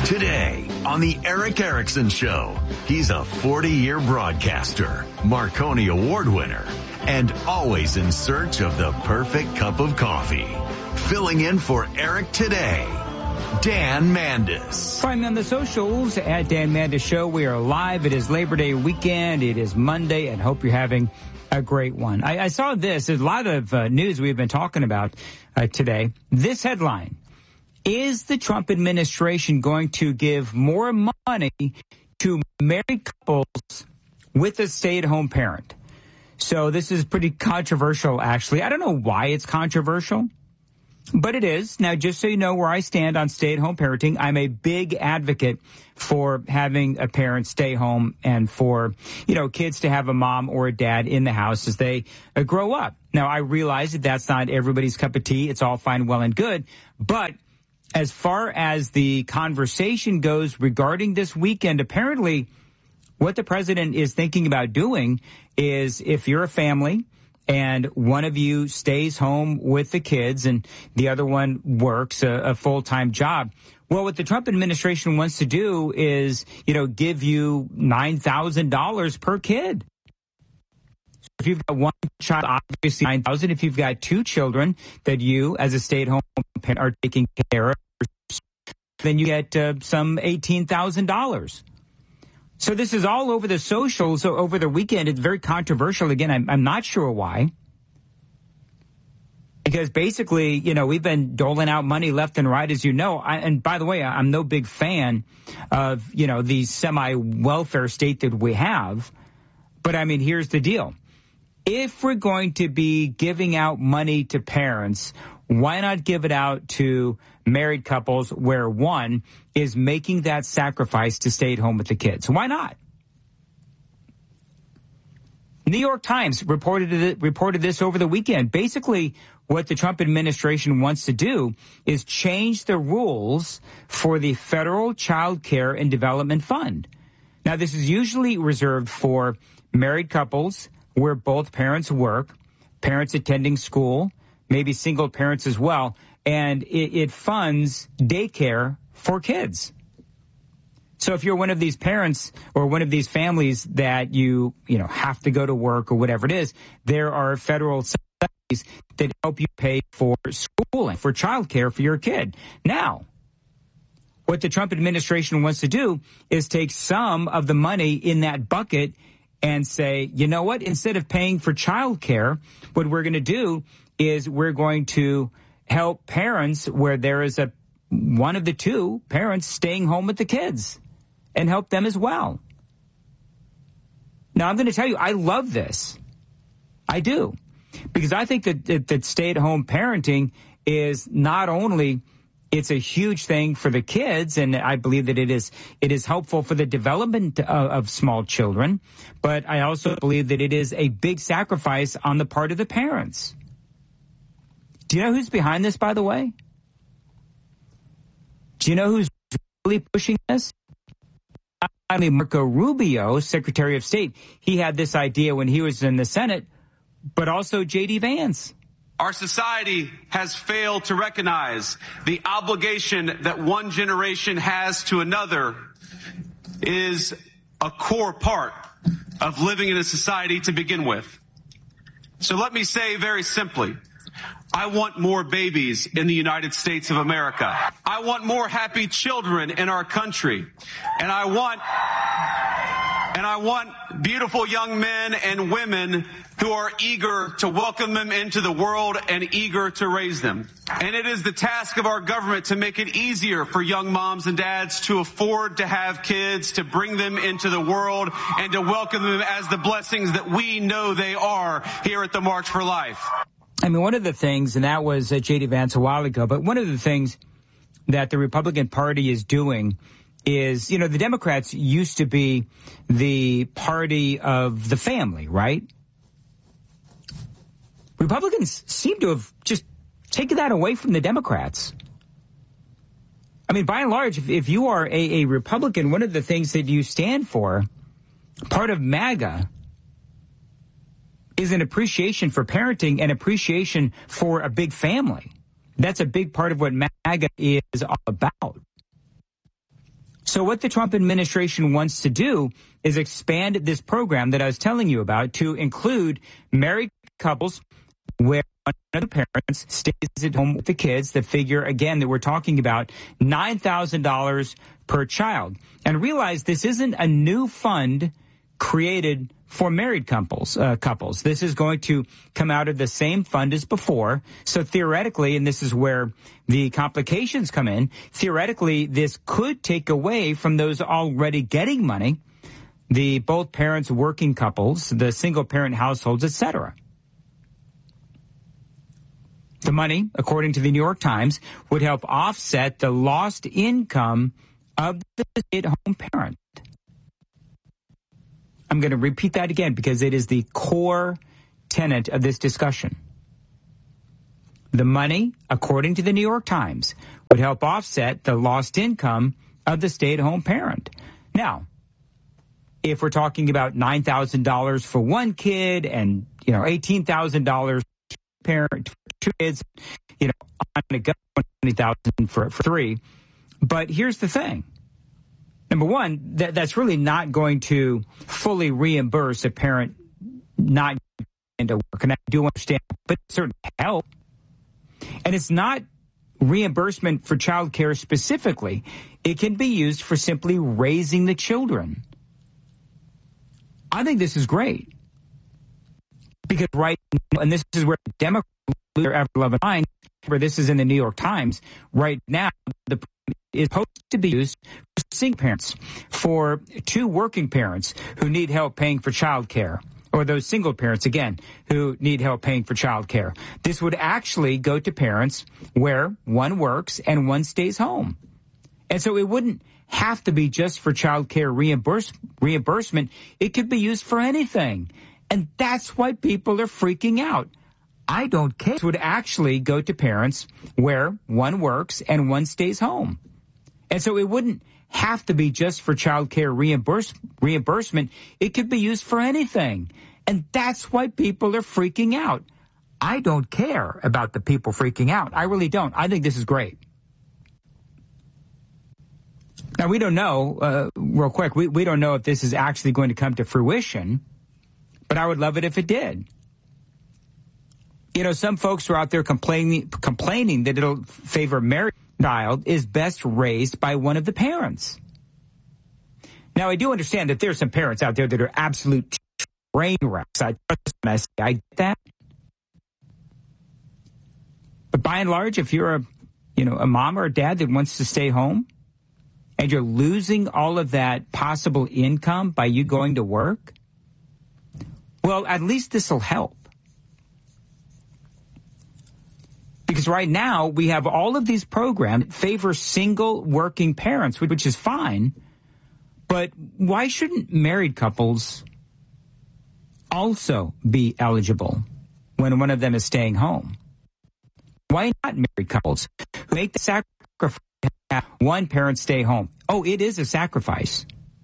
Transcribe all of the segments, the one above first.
Today on the Eric Erickson Show, he's a 40-year broadcaster, Marconi Award winner, and always in search of the perfect cup of coffee. Filling in for Eric today, Dan Mandis. Find me on the socials at Dan Mandis Show. We are live. It is Labor Day weekend. It is Monday, and hope you're having a great one. I saw this. There's a lot of news we've been talking about today. This headline: is the Trump administration going to give more money to married couples with a stay-at-home parent? So this is pretty controversial, actually. I don't know why it's controversial, but it is. Now, just so you know where I stand on stay-at-home parenting, I'm a big advocate for having a parent stay home and for, kids to have a mom or a dad in the house as they grow up. Now, I realize that that's not everybody's cup of tea. It's all fine, well, and good. But as far as the conversation goes regarding this weekend, apparently what the president is thinking about doing is, if you're a family and one of you stays home with the kids and the other one works a full-time job, well, what the Trump administration wants to do is, give you $9,000 per kid. So if you've got one child, obviously $9,000. If you've got two children that you, as a stay-at-home parent, are taking care of, then you get some $18,000. So this is all over the socials over the weekend. It's very controversial. Again, I'm not sure why. Because basically, we've been doling out money left and right, as you know. And by the way, I'm no big fan of, the semi-welfare state that we have. But I mean, here's the deal. If we're going to be giving out money to parents, why not give it out to married couples where one is making that sacrifice to stay at home with the kids? Why not? New York Times reported this over the weekend. Basically, what the Trump administration wants to do is change the rules for the Federal Child Care and Development Fund. Now, this is usually reserved for married couples where both parents work, parents attending school, maybe single parents as well, and it funds daycare for kids. So if you're one of these parents or one of these families that you have to go to work or whatever it is, there are federal subsidies that help you pay for schooling, for childcare for your kid. Now, what the Trump administration wants to do is take some of the money in that bucket and say, you know what, instead of paying for childcare, what we're going to do is we're going to help parents where there is one of the two parents staying home with the kids and help them as well. Now, I'm going to tell you, I love this. I do. Because I think that stay-at-home parenting is not only, it's a huge thing for the kids, and I believe that it is helpful for the development of small children, but I also believe that it is a big sacrifice on the part of the parents. Do you know who's behind this, by the way? Do you know who's really pushing this? I mean, Marco Rubio, Secretary of State. He had this idea when he was in the Senate, but also J.D. Vance. Our society has failed to recognize the obligation that one generation has to another is a core part of living in a society to begin with. So let me say very simply, I want more babies in the United States of America. I want more happy children in our country. And I want beautiful young men and women who are eager to welcome them into the world and eager to raise them. And it is the task of our government to make it easier for young moms and dads to afford to have kids, to bring them into the world, and to welcome them as the blessings that we know they are here at the March for Life. I mean, one of the things, and that was J.D. Vance a while ago, but one of the things that the Republican Party is doing is, the Democrats used to be the party of the family, right? Republicans seem to have just taken that away from the Democrats. I mean, by and large, if you are a Republican, one of the things that you stand for, part of MAGA, is an appreciation for parenting and appreciation for a big family. That's a big part of what MAGA is all about. So what the Trump administration wants to do is expand this program that I was telling you about to include married couples where one of the parents stays at home with the kids. The figure, again, that we're talking about, $9,000 per child. And realize this isn't a new fund created for married couples. This is going to come out of the same fund as before. So theoretically, and this is where the complications come in, theoretically, this could take away from those already getting money, the both parents working couples, the single parent households, etc. The money, according to the New York Times, would help offset the lost income of the stay-at-home parent. I'm going to repeat that again because it is the core tenet of this discussion. The money, according to the New York Times, would help offset the lost income of the stay-at-home parent. Now, if we're talking about $9,000 for one kid and, $18,000 parent, two kids, I'm going to go $20,000 for three. But here's the thing. Number one, that's really not going to fully reimburse a parent not going to work. And I do understand, but certain help. And it's not reimbursement for child care specifically. It can be used for simply raising the children. I think this is great. Because right now, and this is where Democrats after 11/9, where this is in the New York Times, right now, the is supposed to be used for single parents, for two working parents who need help paying for child care, or those single parents, again, who need help paying for child care. This would actually go to parents where one works and one stays home. And so it wouldn't have to be just for child care reimbursement. It could be used for anything. And that's why people are freaking out. I don't care. This would actually go to parents where one works and one stays home. And so it wouldn't have to be just for child care reimbursement. It could be used for anything. And that's why people are freaking out. I don't care about the people freaking out. I really don't. I think this is great. Now, we don't know, real quick, we don't know if this is actually going to come to fruition, but I would love it if it did. Some folks are out there complaining that it'll favor married child is best raised by one of the parents. Now, I do understand that there's some parents out there that are absolute train wrecks. I get that. But by and large, if you're a mom or a dad that wants to stay home and you're losing all of that possible income by you going to work, well, at least this will help. Because right now, we have all of these programs that favor single working parents, which is fine. But why shouldn't married couples also be eligible when one of them is staying home? Why not married couples who make the sacrifice to have one parent stay home? Oh, it is a sacrifice.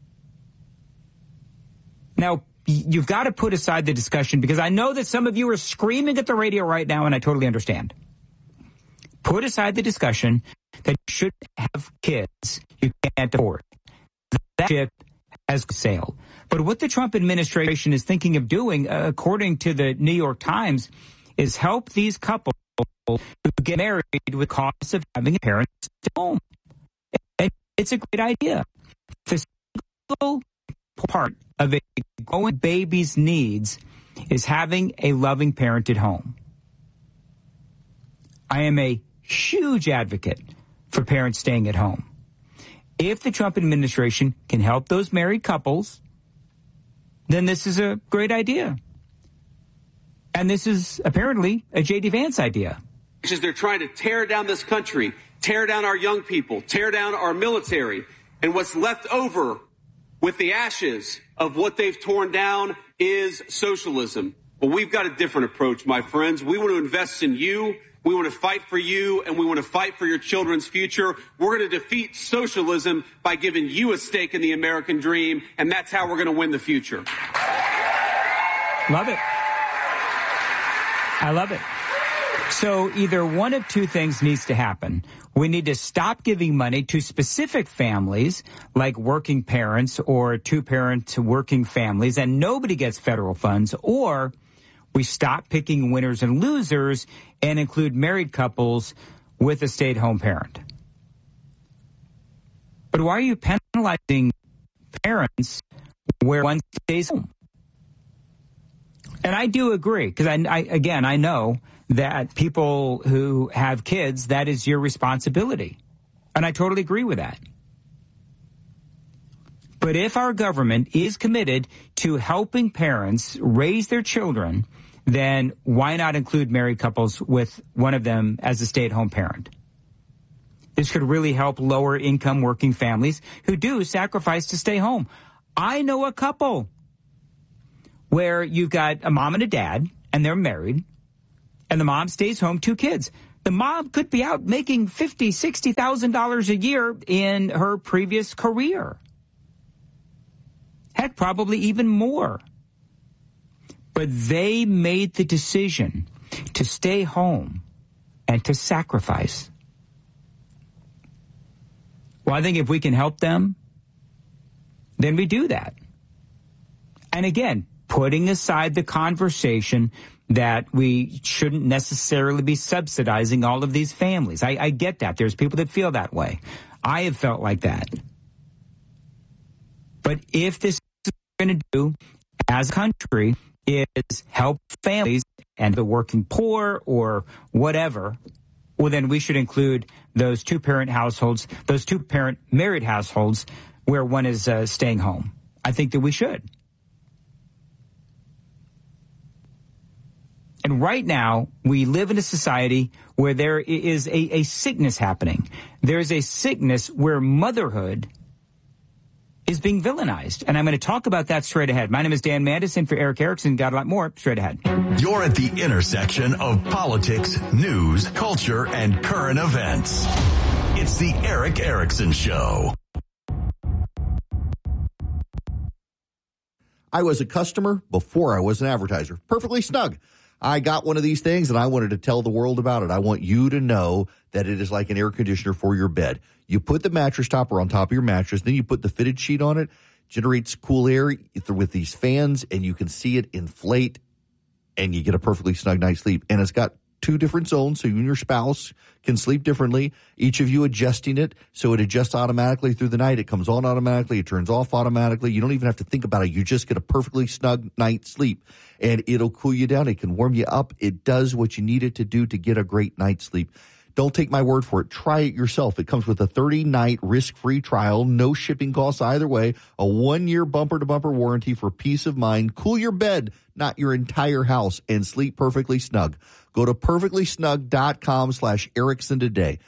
Now, you've got to put aside the discussion because I know that some of you are screaming at the radio right now, and I totally understand. Put aside the discussion that you should have kids you can't afford. That ship has sailed. But what the Trump administration is thinking of doing, according to the New York Times, is help these couples who get married with costs of having a parent at home. And it's a great idea. The single part of a growing baby's needs is having a loving parent at home. I am a huge advocate for parents staying at home. If the Trump administration can help those married couples, then this is a great idea. And this is apparently a J.D. Vance idea. They're trying to tear down this country, tear down our young people, tear down our military. And what's left over with the ashes of what they've torn down is socialism. But we've got a different approach, my friends. We want to invest in you. We want to fight for you, and we want to fight for your children's future. We're going to defeat socialism by giving you a stake in the American dream, and that's how we're going to win the future. Love it. I love it. So either one of two things needs to happen. We need to stop giving money to specific families, like working parents or two-parent working families, and nobody gets federal funds, or we stop picking winners and losers and include married couples with a stay-at-home parent. But why are you penalizing parents where one stays home? And I do agree, because I know that people who have kids, that is your responsibility. And I totally agree with that. But if our government is committed to helping parents raise their children, then why not include married couples with one of them as a stay-at-home parent? This could really help lower income working families who do sacrifice to stay home. I know a couple where you've got a mom and a dad, and they're married, and the mom stays home, 2 kids. The mom could be out making $50,000, $60,000 a year in her previous career. Heck, probably even more. But they made the decision to stay home and to sacrifice. Well, I think if we can help them, then we do that. And again, putting aside the conversation that we shouldn't necessarily be subsidizing all of these families. I get that. There's people that feel that way. I have felt like that. But if this is what we're going to do as a country is help families and the working poor or whatever, well, then we should include those two-parent households, those two-parent married households where one is staying home. I think that we should. And right now, we live in a society where there is a sickness happening. There's a sickness where motherhood is being villainized. And I'm going to talk about that straight ahead. My name is Dan Mandison for Eric Erickson. Got a lot more straight ahead. You're at the intersection of politics, news, culture, and current events. It's the Eric Erickson Show. I was a customer before I was an advertiser. Perfectly Snug. I got one of these things and I wanted to tell the world about it. I want you to know that it is like an air conditioner for your bed. You put the mattress topper on top of your mattress, then you put the fitted sheet on it, generates cool air with these fans, and you can see it inflate, and you get a perfectly snug night's sleep. And it's got 2 different zones, so you and your spouse can sleep differently, each of you adjusting it so it adjusts automatically through the night. It comes on automatically. It turns off automatically. You don't even have to think about it. You just get a perfectly snug night's sleep, and it'll cool you down. It can warm you up. It does what you need it to do to get a great night's sleep. Don't take my word for it. Try it yourself. It comes with a 30-night risk-free trial, no shipping costs either way, a 1-year bumper-to-bumper warranty for peace of mind. Cool your bed, not your entire house, and sleep perfectly snug. Go to perfectlysnug.com/Erickson today.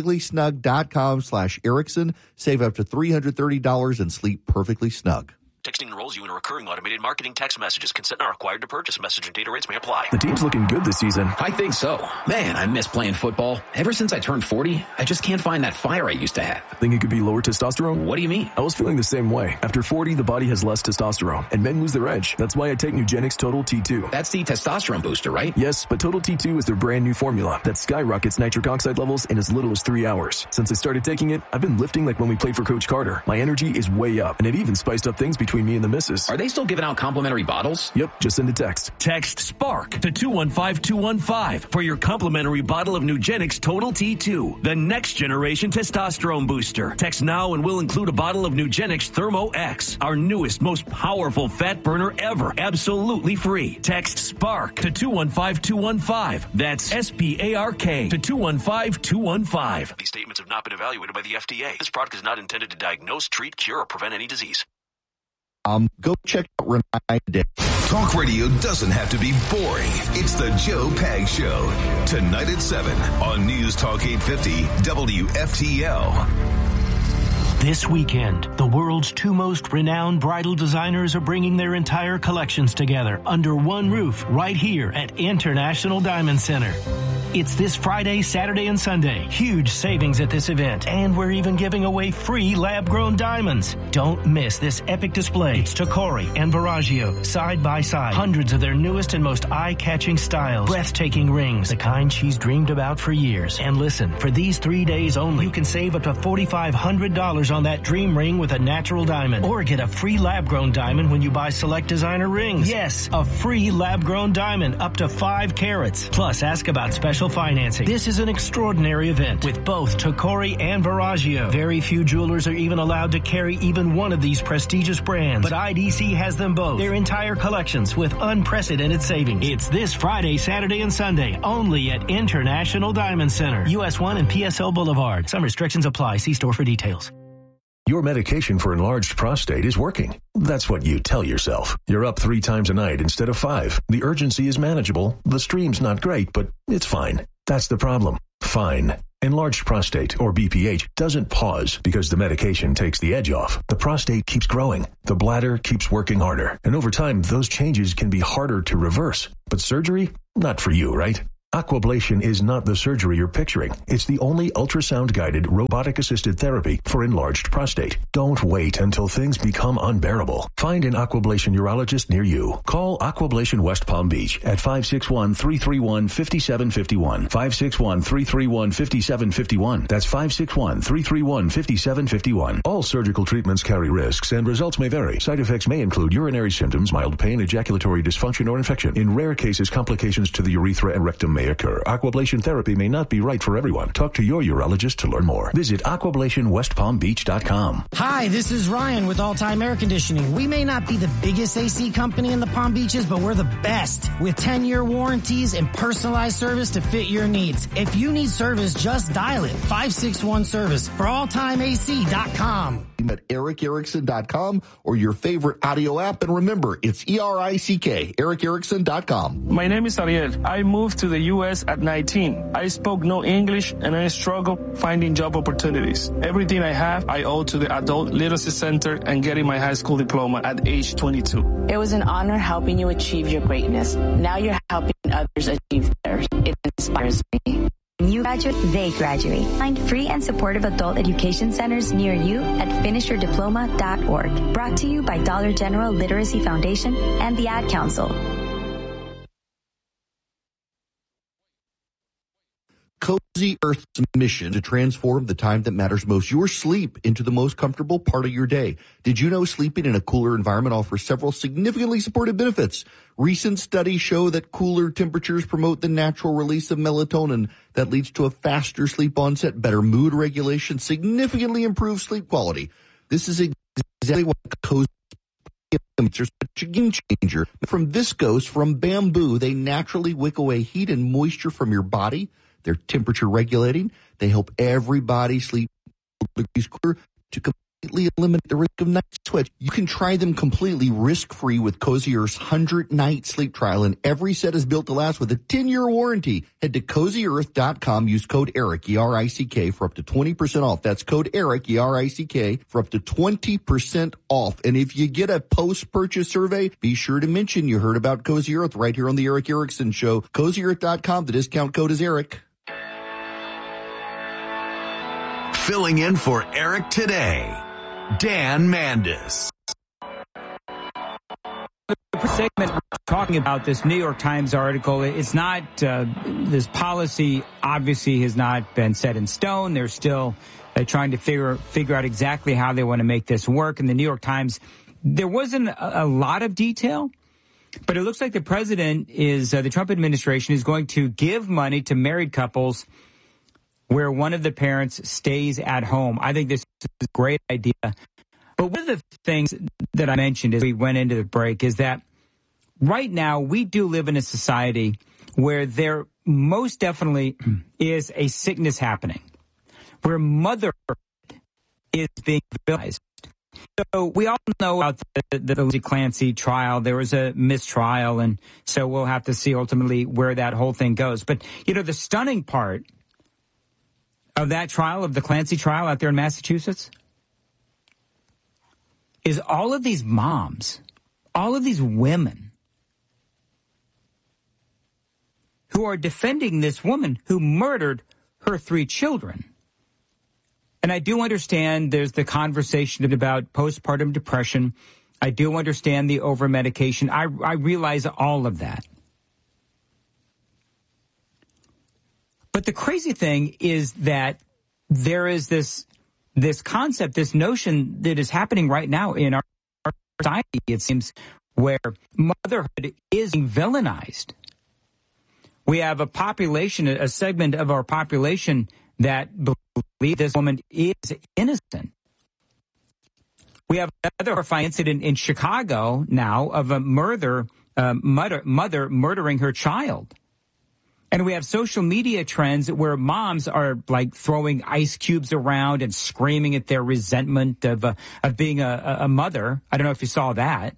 Perfectlysnug.com/Erickson. Save up to $330 and sleep perfectly snug. Texting enrolls you in a recurring automated marketing text messages. Consent not required to purchase. Message and data rates may apply. The team's looking good this season. I think so. Man, I miss playing football. Ever since I turned 40, I just can't find that fire I used to have. Think it could be lower testosterone? What do you mean? I was feeling the same way. After 40, the body has less testosterone, and men lose their edge. That's why I take Nugenix Total T2. That's the testosterone booster, right? Yes, but Total T2 is their brand new formula that skyrockets nitric oxide levels in as little as 3 hours. Since I started taking it, I've been lifting like when we played for Coach Carter. My energy is way up, and it even spiced up things between me and the missus. Are they still giving out complimentary bottles? Yep, just send a text. Text SPARK to 215215 for your complimentary bottle of Nugenix Total T2, the next generation testosterone booster. Text now and we'll include a bottle of Nugenix Thermo X, our newest, most powerful fat burner ever, absolutely free. Text SPARK to 215215. That's SPARK to 215215. These statements have not been evaluated by the FDA. This product is not intended to diagnose, treat, cure, or prevent any disease. Go check out Renee today. Talk radio doesn't have to be boring. It's the Joe Pag Show. Tonight at 7 on News Talk 850 WFTL. This weekend, the world's two most renowned bridal designers are bringing their entire collections together under one roof right here at International Diamond Center. It's this Friday, Saturday, and Sunday. Huge savings at this event. And we're even giving away free lab-grown diamonds. Don't miss this epic display. It's Tacori and Verragio, side by side. Hundreds of their newest and most eye-catching styles. Breathtaking rings, the kind she's dreamed about for years. And listen, for these 3 days only, you can save up to $4,500 on that dream ring with a natural diamond. Or get a free lab-grown diamond when you buy select designer rings. Yes, a free lab-grown diamond up to 5 carats. Plus, ask about special financing. This is an extraordinary event with both Tacori and Verragio. Very few jewelers are even allowed to carry even one of these prestigious brands, but IDC has them both. Their entire collections with unprecedented savings. It's this Friday, Saturday, and Sunday only at International Diamond Center, US 1 and PSL Boulevard. Some restrictions apply. See store for details. Your medication for enlarged prostate is working. That's what you tell yourself. You're up 3 times a night instead of 5. The urgency is manageable. The stream's not great, but it's fine. That's the problem. Fine. Enlarged prostate, or BPH, doesn't pause because the medication takes the edge off. The prostate keeps growing. The bladder keeps working harder. And over time, those changes can be harder to reverse. But surgery? Not for you, right? Aquablation is not the surgery you're picturing. It's the only ultrasound-guided, robotic-assisted therapy for enlarged prostate. Don't wait until things become unbearable. Find an Aquablation urologist near you. Call Aquablation West Palm Beach at 561-331-5751. 561-331-5751. That's 561-331-5751. All surgical treatments carry risks and results may vary. Side effects may include urinary symptoms, mild pain, ejaculatory dysfunction, or infection. In rare cases, complications to the urethra and rectum may occur. Aquablation therapy may not be right for everyone. Talk to your urologist to learn more. Visit aquablationwestpalmbeach.com. Hi, this is Ryan with All Time Air Conditioning. We may not be the biggest AC company in the Palm Beaches, but we're the best with 10-year warranties and personalized service to fit your needs. If you need service, just dial it. 561-SERVICE for alltimeac.com. At ericerickson.com or your favorite audio app. And remember, it's ERICK, ericerickson.com. My name is Ariel. I moved to the U.S. at 19. I spoke no English and I struggled finding job opportunities. Everything I have, I owe to the Adult Literacy Center and getting my high school diploma at age 22. It was an honor helping you achieve your greatness. Now you're helping others achieve theirs. It inspires me. When you graduate, they graduate. Find free and supportive adult education centers near you at finishyourdiploma.org. Brought to you by Dollar General Literacy Foundation and the Ad Council. Cozy Earth's mission to transform the time that matters most, your sleep, into the most comfortable part of your day. Did you know sleeping in a cooler environment offers several significantly supportive benefits? Recent studies show that cooler temperatures promote the natural release of melatonin that leads to a faster sleep onset, better mood regulation, significantly improved sleep quality. This is exactly what Cozy is such a game changer. From viscose, from bamboo, they naturally wick away heat and moisture from your body. They're temperature regulating. They help everybody sleep degrees cooler to completely eliminate the risk of night sweats. You can try them completely risk-free with Cozy Earth's 100-night sleep trial, and every set is built to last with a 10-year warranty. Head to CozyEarth.com. Use code ERIC, E-R-I-C-K, for up to 20% off. That's code ERIC, E-R-I-C-K, for up to 20% off. And if you get a post-purchase survey, be sure to mention you heard about Cozy Earth right here on the Eric Erickson Show. CozyEarth.com. The discount code is ERIC. Filling in for Eric today, Dan Mandis. The segment we're talking about this New York Times article. It's not, this policy obviously has not been set in stone. They're still trying to figure out exactly how they want to make this work. In the New York Times, there wasn't a lot of detail, but it looks like the president the Trump administration is going to give money to married couples where one of the parents stays at home. I think this is a great idea. But one of the things that I mentioned as we went into the break is that right now we do live in a society where there most definitely is a sickness happening, where motherhood is being villainized. So we all know about the Lizzie Clancy trial. There was a mistrial, and so we'll have to see ultimately where that whole thing goes. But, the stunning part of that trial, of the Clancy trial out there in Massachusetts, is all of these moms, all of these women who are defending this woman who murdered her 3 children. And I do understand there's the conversation about postpartum depression. I do understand the over-medication. I realize all of that. But the crazy thing is that there is this concept, this notion that is happening right now in our society, it seems, where motherhood is being villainized. We have a population, a segment of our population that believe this woman is innocent. We have another horrifying incident in Chicago now of a mother murdering her child. And we have social media trends where moms are like throwing ice cubes around and screaming at their resentment of being a mother. I don't know if you saw that.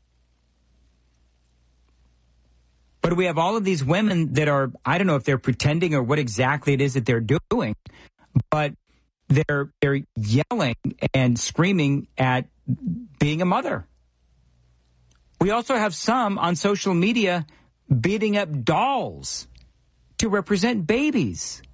But we have all of these women that are, I don't know if they're pretending or what exactly it is that they're doing, but they're yelling and screaming at being a mother. We also have some on social media beating up dolls to represent babies.